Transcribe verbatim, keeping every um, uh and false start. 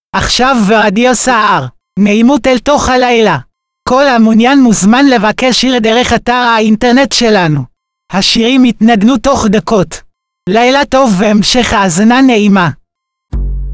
עכשיו ברדיו סער, נעימות אל תוך הלילה. כל המעוניין מוזמן לבקש שיר דרך אתר האינטרנט שלנו. השירים יתנגנו תוך דקות. לילה טוב והמשך האזנה נעימה.